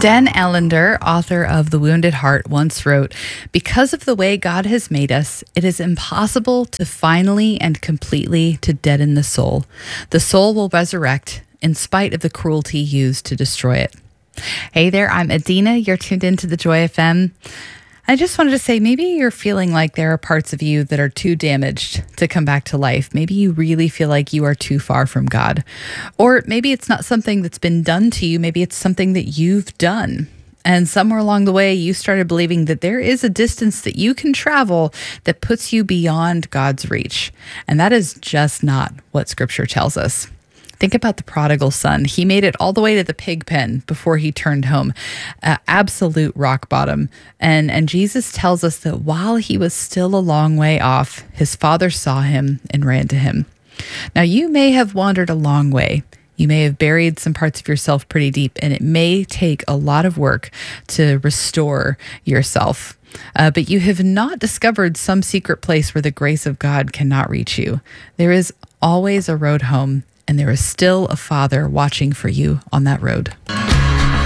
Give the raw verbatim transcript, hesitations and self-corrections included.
Dan Allender, author of The Wounded Heart, once wrote, "Because of the way God has made us, it is impossible to finally and completely to deaden the soul. The soul will resurrect in spite of the cruelty used to destroy it." Hey there, I'm Adina. You're tuned into the Joy F M. I just wanted to say, maybe you're feeling like there are parts of you that are too damaged to come back to life. Maybe you really feel like you are too far from God. Or maybe it's not something that's been done to you. Maybe it's something that you've done. And somewhere along the way, you started believing that there is a distance that you can travel that puts you beyond God's reach. And that is just not what Scripture tells us. Think about the prodigal son. He made it all the way to the pig pen before he turned home. Uh, absolute rock bottom. And, and Jesus tells us that while he was still a long way off, his father saw him and ran to him. Now, you may have wandered a long way. You may have buried some parts of yourself pretty deep, and it may take a lot of work to restore yourself. Uh, but you have not discovered some secret place where the grace of God cannot reach you. There is always a road home, and there is still a Father watching for you on that road.